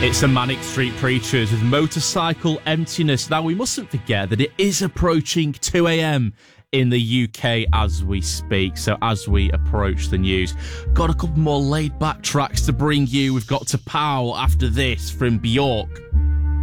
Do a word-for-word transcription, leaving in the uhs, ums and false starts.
It's the Manic Street Preachers with Motorcycle Emptiness. Now, we mustn't forget that it is approaching two a.m. in the U K as we speak. So as we approach the news, got a couple more laid-back tracks to bring you. We've got to Pow after this from Bjork